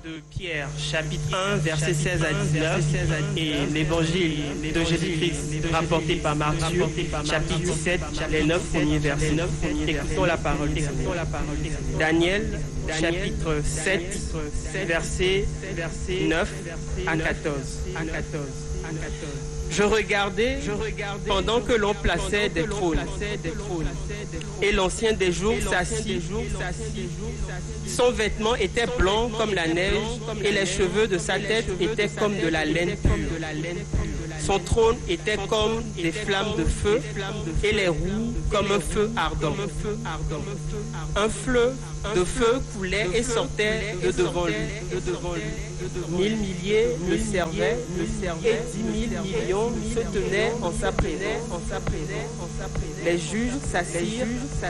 de Pierre, chapitre 1, versets 16 à 19, et l'évangile de Jésus-Christ rapporté par Matthieu, chapitre 17, les 9 premiers versets. Écoutons la parole du Seigneur. Daniel, chapitre 7, versets 9 à 14. Je regardais pendant que l'on plaçait des trônes, et l'ancien des jours s'assit. Son vêtement était blanc comme la neige, et les cheveux de sa tête étaient comme de la laine pure. Son trône était comme des flammes de feu, et les roues comme un feu ardent. Un fleuve de feu coulait et sortait de devant lui. 1000 milliers le servaient, et 10 000 millions se tenaient en sa présence. Les juges s'assirent,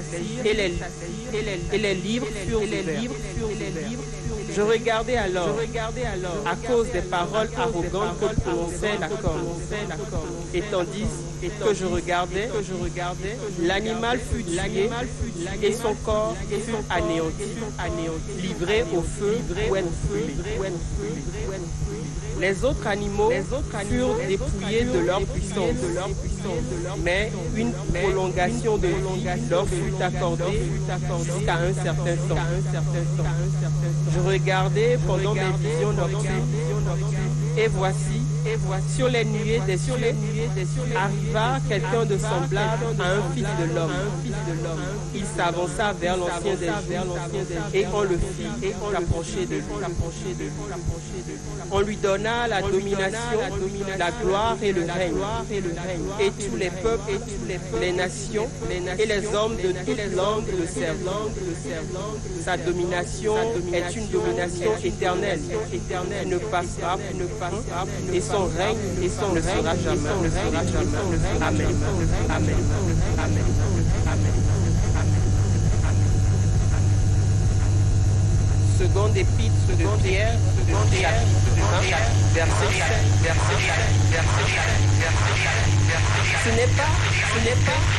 et les livres furent ouverts. Je regardais alors, à cause des paroles arrogantes que prononçait la corne. Et tandis que je regardais, l'animal fut tué, et son corps fut anéanti, livré au feu ou les autres animaux furent dépouillés de leur puissance, mais une prolongation de vie leur fut accordée jusqu'à un certain temps. Je regardais pendant mes visions nocturnes, et voici, sur les nuées des cieux, arriva quelqu'un de semblable à un fils de l'homme. Il s'avança vers l'ancien des jours, et on le fit s'approcher de lui. On lui donna la domination, la gloire et le règne. Et tous les peuples, les nations et les hommes de toutes langues le servent. Sa domination est une domination éternelle. Elle ne passera, et son règne ne sera jamais. Amen. Amen. Amen. Seconde épître de Pierre, verset 7. Ce n'est pas